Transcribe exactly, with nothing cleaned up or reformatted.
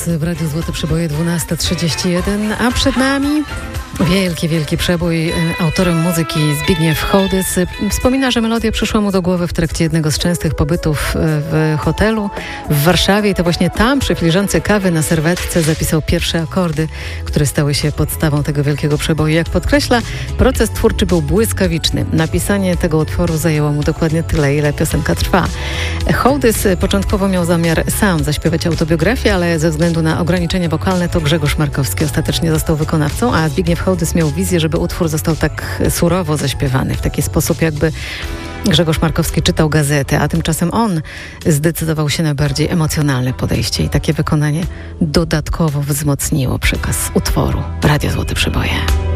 Noc w Radiu Złote Przeboje dwunasta trzydzieści jeden, a przed nami wielki, wielki przebój. Autorem muzyki Zbigniew Hołdys wspomina, że melodia przyszła mu do głowy w trakcie jednego z częstych pobytów w hotelu w Warszawie i to właśnie tam przy filiżance kawy na serwetce zapisał pierwsze akordy, które stały się podstawą tego wielkiego przeboju. Jak podkreśla, proces twórczy był błyskawiczny. Napisanie tego utworu zajęło mu dokładnie tyle, ile piosenka trwa. Hołdys początkowo miał zamiar sam zaśpiewać autobiografię, ale ze względu na ograniczenia wokalne to Grzegorz Markowski ostatecznie został wykonawcą, a Zbigniew Hołdys miał wizję, żeby utwór został tak surowo zaśpiewany, w taki sposób, jakby Grzegorz Markowski czytał gazetę, a tymczasem on zdecydował się na bardziej emocjonalne podejście i takie wykonanie dodatkowo wzmocniło przekaz utworu Radio Złote Przeboje.